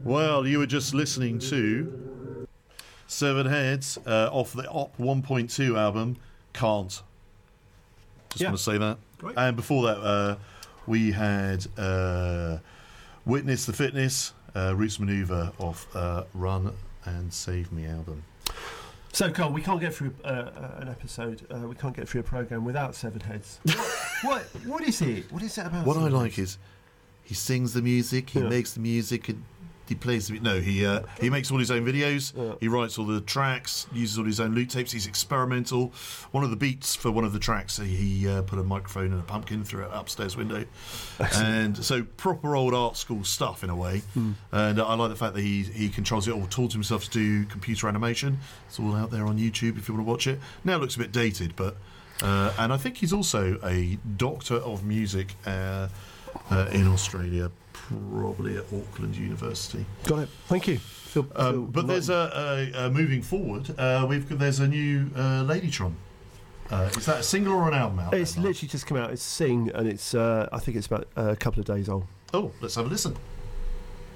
Well, you were just listening to Severed Heads off the Op 1.2 album, Can't. Just want to say that. Great. And before that, we had Witness the Fitness, Roots Maneuver off Run and Save Me album. So, Carl, we can't get through an episode, we can't get through a programme without Severed Heads. What is it? What is that about? What I like is he sings the music, he makes the music, and he plays the... No, he makes all his own videos, he writes all the tracks, uses all his own loop tapes, he's experimental. One of the beats for one of the tracks, he put a microphone and a pumpkin through an upstairs window. And so proper old art school stuff in a way. And I like the fact that he controls it all, taught himself to do computer animation. It's all out there on YouTube if you want to watch it. Now it looks a bit dated, but... and I think he's also a doctor of music in Australia, probably at Auckland University. Got it. Thank you. But there's a moving forward. There's a new Ladytron. Is that a single or an album out? It's literally just come out. It's Sing, and it's I think it's about a couple of days old. Oh, let's have a listen.